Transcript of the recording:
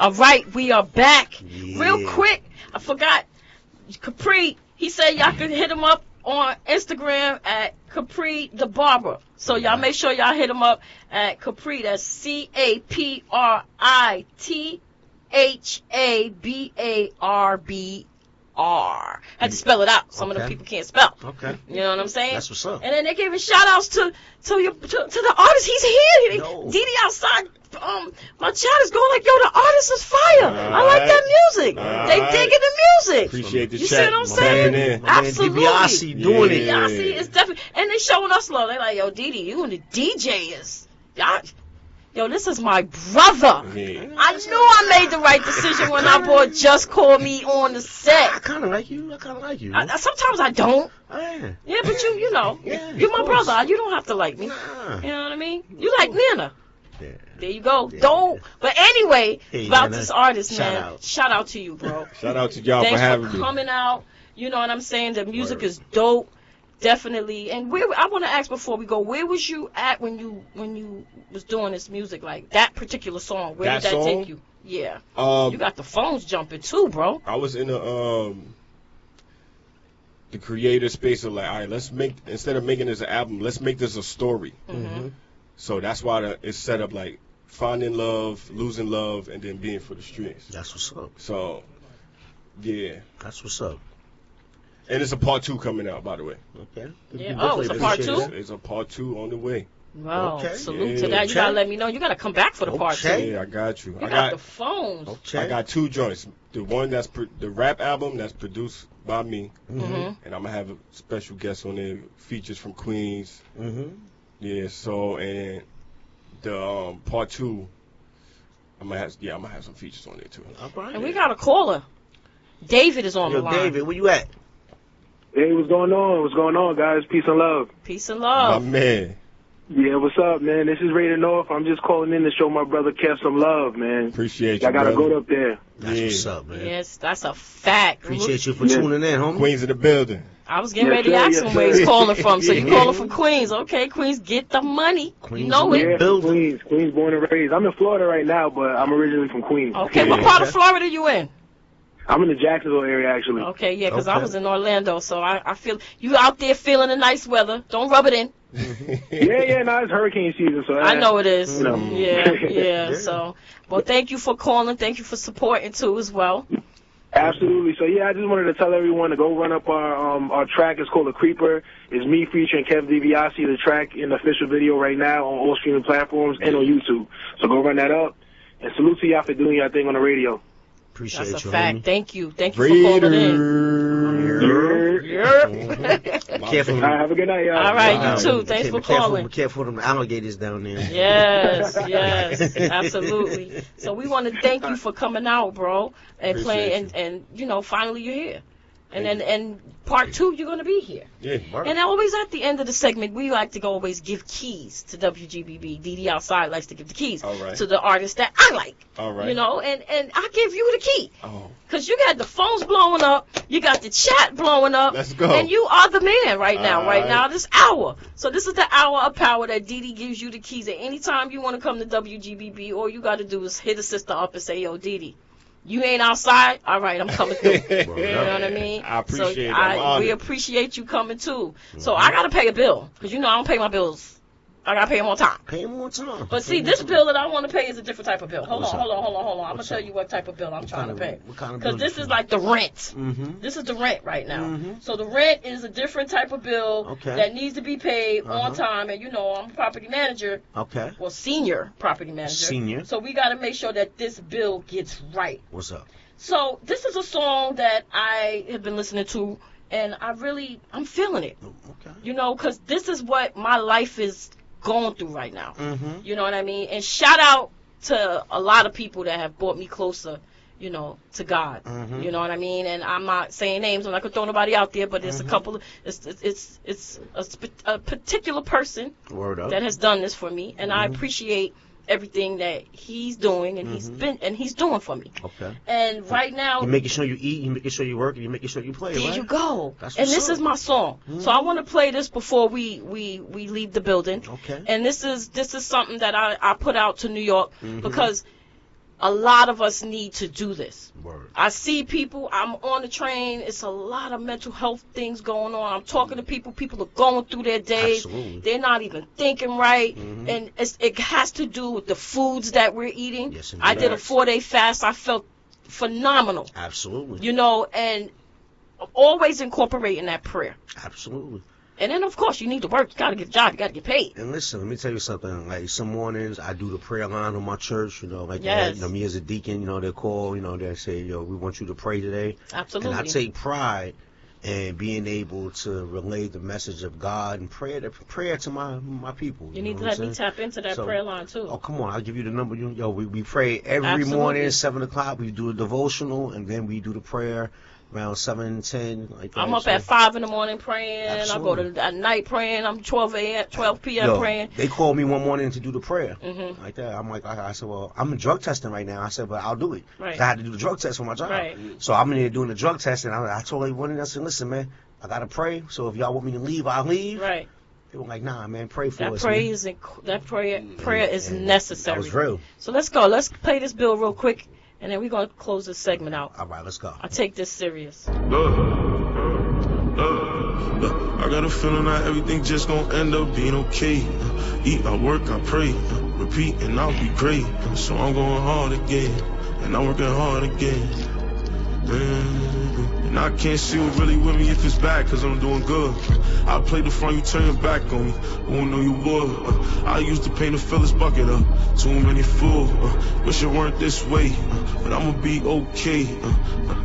All right, we are back. Yeah. Real quick, I forgot. Capri, he said y'all can hit him up on Instagram at Capri the Barber. So y'all make sure y'all hit him up at Capri. That's CAPRITHABARBR. I had to spell it out. Some of the people can't spell. Okay. You know what I'm saying? That's what's up. And then they giving shout outs to the artist. He's here. Yo. Didi outside. My chat is going like, yo, the artist is fire. I like that music. They digging the music. Appreciate the You chat. see what I'm saying? In. Absolutely. DiBiase doing it. DiBiase is definitely, and they showing us love. They like, yo, Didi, you and the DJ is, yo, this is my brother. Yeah. I knew I made the right decision when I bought Just Call Me on the I set. kind of like you. Sometimes I don't. Yeah. Yeah, but you know, Yeah, you're my of course. brother. You don't have to like me. Nah. You know what I mean? You like Nana. Yeah. There you go. Yeah. Don't. But anyway, Hey, about Nana, this artist, shout man. out. Shout out to you, bro. Shout out to y'all Thanks for having for me. coming out. You know what I'm saying? The music Word. is dope. Definitely. And I want to ask before we go, where was you at when you was doing this music? Like that particular song, where That did that song? take you? Yeah. You Um, got the phones jumping too, bro. I was in the creative space of like, all right, let's make, instead of making this an album, let's make this a story. Mm-hmm. So that's why it's set up like finding love, losing love, and then being for the streets. That's what's up. So, yeah. That's what's up. And it's a part 2 coming out, by the way. Okay. Yeah. Oh, it's a part Appreciate 2? that. It's a part 2 on the way. Wow. Okay. Salute Yeah. to that. You Okay. gotta let me know. You gotta come back for the part 2. Okay. Yeah, I got you. You got the phones. Okay. I got 2 joints. The one that's the rap album that's produced by me, Mm-hmm. and I'm gonna have a special guest on there, features from Queens. Mm-hmm. Yeah. So and the part 2, I'm gonna have some features on there too. All right. And we got a caller. David is on the Yo, line. David, where you at? Hey, what's going on? What's going on, guys? Peace and love. Peace and My love. man, Yeah, what's up, man? This is Raider North. I'm just calling in to show my brother Kev some love, man. appreciate you. I gotta brother. go up there. That's Yeah. what's up, man. Yes, that's a fact. Appreciate you for Yeah. tuning in, homie. Queens in the building. I was getting Yes, ready to sir, ask yes, him where he's sir. calling from. So you Yeah. calling from Queens. Okay, Queens, get the money. Queens You know in it. the Yeah, building. Queens born and raised. I'm in Florida right now, but I'm originally from Queens. Okay, Yeah. what part of Okay. Florida you in? I'm in the Jacksonville area, actually. Okay, yeah, because I Okay. was in Orlando, so I feel you out there feeling the nice weather. Don't rub it in. Yeah, no, it's hurricane season, so I know it is. You know. Yeah, yeah. Yeah. So, well, thank you for calling. Thank you for supporting too as well. Absolutely. So yeah, I just wanted to tell everyone to go run up our track. It's called The Creeper. It's me featuring Kev DiBiase. The track in the official video right now on all streaming platforms and on YouTube. So go run that up. And salute to y'all for doing your thing on the radio. Appreciate That's a you, fact. homie. Thank you. Thank you for calling in. Yeah. Careful. All right, have a good night, y'all. All right, Wow. you too. Thanks for calling. Be careful of them alligators down there. Yes, yes, absolutely. So we want to thank you for coming out, bro, and playing, Appreciate and you know, finally you're here, and part 2 you're gonna be here. Yeah. And always at the end of the segment, we like to go always give keys to WGBB. Didi outside likes to give the keys All right. to the artists that I like. All right. You know, and I give you the key. Oh. Because you got the phones blowing up, you got the chat blowing up, Let's go. and you are the man right now, All right right. now, this hour. So this is the hour of power that Didi gives you the keys. At any time you want to come to WGBB, all you got to do is hit a sister up and say, yo, Didi, you ain't outside? All right, I'm coming through. You know what I mean? I appreciate it. So I'm honored. we appreciate you coming too. So I got to pay a bill, because you know I don't pay my bills. I got to pay them on time. Pay him more time. But see, this bill that I want to pay is a different type of bill. Hold What's on. up? I'm going to What's tell up? you what type of bill I'm trying to pay. What kind of Because bill this you is want? like the rent. Mm-hmm. This is the rent right now. Mhm. So the rent is a different type of bill Okay. that needs to be paid on Uh-huh. time. And you know, I'm a property manager, Okay. well, senior property manager. Senior. So we got to make sure that this bill gets right. What's up? So this is a song that I have been listening to, and I'm feeling it. Okay. You know, because this is what my life is going through right now. Mm-hmm. You know what I mean? And shout out to a lot of people that have brought me closer, you know, to God. Mhm. You know what I mean? And I'm not saying names. I'm not gonna throw nobody out there, but there's a couple. It's a particular person Word up. that has done this for me, and I appreciate everything that he's doing and he's doing for me. Okay. And right now, You making sure you eat, you making sure you work, and you making sure you play, there right? you go. That's And what's this up. is my song. So I want to play this before we leave the building. Okay. And this is something that I put out to New York because A lot of us need to do this. Word. I see people, I'm on the train, it's a lot of mental health things going on. I'm talking to people are going through their days. Absolutely. They're not even thinking right. Mhm. And it has to do with the foods that we're eating. Yes, I did a indeed. 4-day fast. I felt phenomenal, Absolutely. you know, and always incorporating that prayer. Absolutely. And then, of course, you need to work. You got to get a job. You got to get paid. And listen, let me tell you something. Like some mornings, I do the prayer line on my church. You know, like Yes. you know, me as a deacon, you know, they call, you know, they say, yo, we want you to pray today. Absolutely. And I take pride in being able to relay the message of God and prayer to my people. You need know to what let I'm me saying? tap into that So- prayer line, too. Oh, come on. I'll give you the number. We pray every Absolutely. morning at 7 o'clock. We do a devotional, and then we do the prayer around 7, 10. Like that. I'm up So- at 5 in the morning praying. Absolutely. I go to at night praying. I'm 12 p.m. Yo, praying. they called me one morning to do the prayer. Mhm. Like that. I'm like, I said, well, I'm drug testing right now. I said, but I'll do it. Right. 'Cause I had to do the drug test for my job. Right. So I'm in there doing the drug testing. I told everyone, I said, listen, man, I got to pray. So if y'all want me to leave, I'll leave. Right. They were like, nah, man, pray for That us. prayer man. is prayer is And necessary. That was real. So let's go. Let's play this bill real quick, and then we're gonna close this segment out. All right, let's go. I take this serious. I got a feeling that everything just gon' end up being okay. Eat, I work, I pray. Repeat, and I'll be great. So I'm going hard again, and I'm working hard again. And I can't see who really with me if it's bad, cause I'm doing good. I play the front, you turn your back on me. Who knew you would? I used to paint a Phyllis bucket up. Too many fools. Wish it weren't this way, but I'ma be okay.